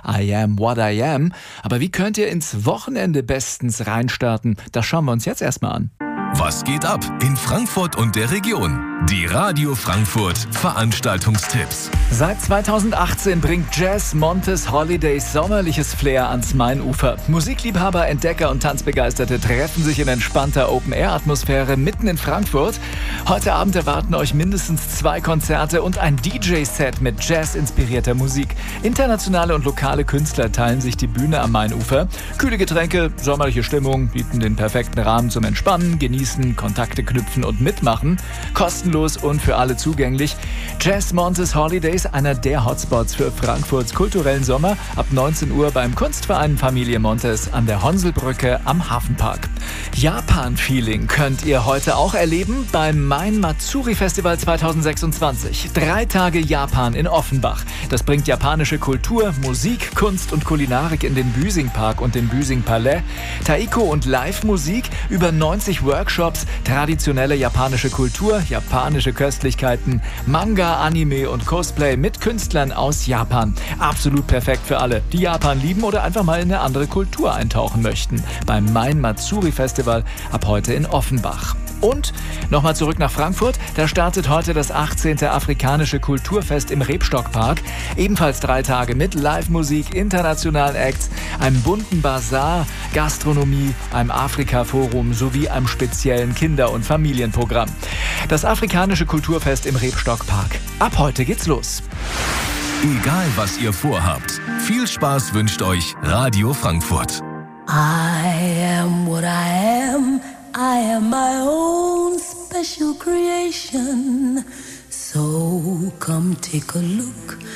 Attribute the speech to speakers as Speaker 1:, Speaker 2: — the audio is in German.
Speaker 1: I Am What I Am. Aber wie könnt ihr ins Wochenende bestens reinstarten? Das schauen wir uns jetzt erstmal an.
Speaker 2: Was geht ab in Frankfurt und der Region? Die Radio Frankfurt Veranstaltungstipps.
Speaker 1: Seit 2018 bringt Jazz Montes Holidays sommerliches Flair ans Mainufer. Musikliebhaber, Entdecker und Tanzbegeisterte treffen sich in entspannter Open-Air-Atmosphäre mitten in Frankfurt. Heute Abend erwarten euch mindestens 2 Konzerte und ein DJ-Set mit Jazz-inspirierter Musik. Internationale und lokale Künstler teilen sich die Bühne am Mainufer. Kühle Getränke, sommerliche Stimmung bieten den perfekten Rahmen zum Entspannen, Genießen, Kontakte knüpfen und mitmachen. Kostenlos und für alle zugänglich. Jazz Montes Holidays, einer der Hotspots für Frankfurts kulturellen Sommer, ab 19 Uhr beim Kunstverein Familie Montes an der Honselbrücke am Hafenpark. Japan-Feeling könnt ihr heute auch erleben beim Main Matsuri Festival 2026. 3 Tage Japan in Offenbach. Das bringt japanische Kultur, Musik, Kunst und Kulinarik in den Büsing Park und den Büsing Palais. Taiko und Live-Musik, über 90 Workshops, traditionelle japanische Kultur, japanische Köstlichkeiten, Manga, Anime und Cosplay mit Künstlern aus Japan. Absolut perfekt für alle, die Japan lieben oder einfach mal in eine andere Kultur eintauchen möchten. Beim Main Matsuri Festival ab heute in Offenbach. Und nochmal zurück nach Frankfurt. Da startet heute das 18. Afrikanische Kulturfest im Rebstockpark. Ebenfalls 3 Tage mit Live-Musik, internationalen Acts, einem bunten Bazar, Gastronomie, einem Afrika-Forum sowie einem speziellen Kinder- und Familienprogramm. Das Afrikanische Kulturfest im Rebstockpark. Ab heute geht's los.
Speaker 2: Egal was ihr vorhabt, viel Spaß wünscht euch Radio Frankfurt.
Speaker 3: I am what I am. I am my own special creation. So come take a look.